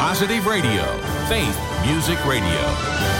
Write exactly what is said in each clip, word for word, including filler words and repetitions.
Positive Radio, Faith Music Radio.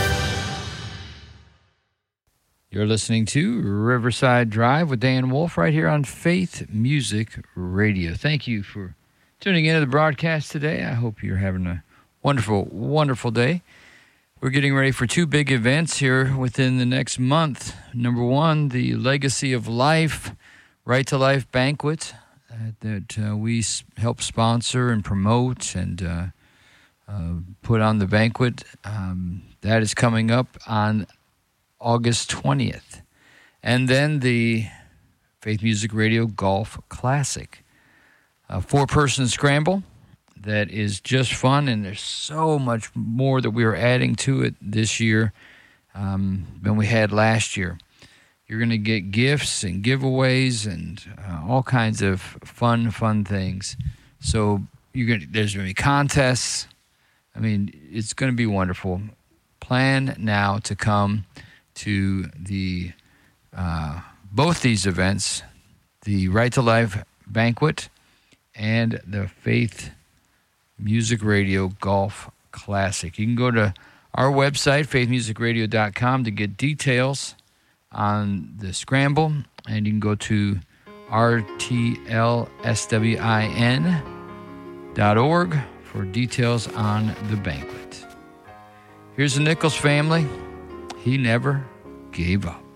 You're listening to Riverside Drive with Dan Wolf right here on Faith Music Radio. Thank you for tuning into the broadcast today. I hope you're having a wonderful, wonderful day. We're getting ready for two big events here within the next month. Number one, the Legacy of Life, Right to Life Banquet uh, that uh, we s- help sponsor and promote and uh, uh, put on the banquet. Um, that is coming up on August twentieth. And then the Faith Music Radio Golf Classic. A four-person scramble that is just fun, and there's so much more that we are adding to it this year um, than we had last year. You're going to get gifts and giveaways and uh, all kinds of fun, fun things. So you're going there's going to be contests. I mean, it's going to be wonderful. Plan now to come to the uh, both these events, the Right to Life Banquet and the Faith Music Radio Golf Classic. You can go to our website, faith music radio dot com, to get details on the scramble, and you can go to r t l s w i n dot org for details on the banquet. Here's the Nichols family. He never gave up.